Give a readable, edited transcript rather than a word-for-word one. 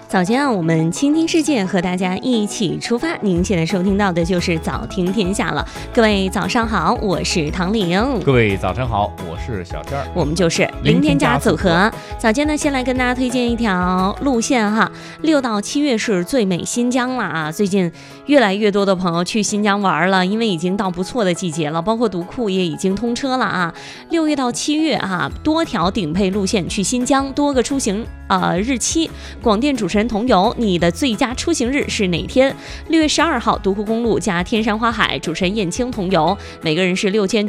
早间啊，我们倾听世界，和大家一起出发。您现在收听到的就是早听天下了。各位早上好，我是唐玲。 各位早上好，我是小娟儿。 我们就是零添加组合。早间呢，先来跟大家推荐一条路线哈，6到7月是最美新疆了啊！最近越来越多的朋友去新疆玩了，因为已经到不错的季节了，包括独库也已经通车了啊。6月到7月啊，多条顶配路线去新疆，多个出行日期。广电主持人同游，你的最佳出行日是哪天？6月12号，独库公路加天山花海，主持人燕青同游，每个人是6900